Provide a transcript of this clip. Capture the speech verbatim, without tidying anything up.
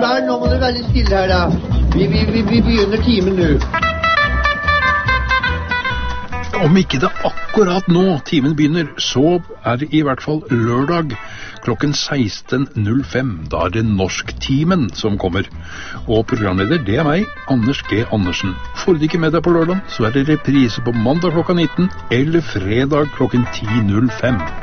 vær, nå må du være litt stille her da. Vi, vi, vi, vi begynner timen nå. Om ikke det akkurat nå timen begynner, så er det i hvert fall lørdag klokken seksten null fem. Da er det Norsktimen som kommer. Og programleder, det er meg, Anders G. Andersen. Får du ikke med deg på lørdag, så er det reprise på mandag klokka nitten eller fredag klokken ti null fem.